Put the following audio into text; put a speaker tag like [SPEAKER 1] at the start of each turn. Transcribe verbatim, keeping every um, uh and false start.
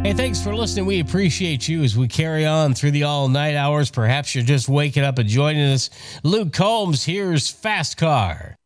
[SPEAKER 1] Hey, thanks for listening. We appreciate you as we carry on through the all-night hours. Perhaps you're just waking up and joining us. Luke Combs, here's Fast Car.